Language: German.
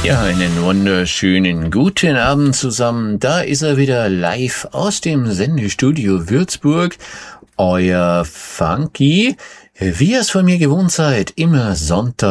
Ja, einen wunderschönen guten Abend zusammen. Da ist er wieder live aus dem Sendestudio Würzburg. Euer Funky, wie ihr es von mir gewohnt seid, immer Sonntag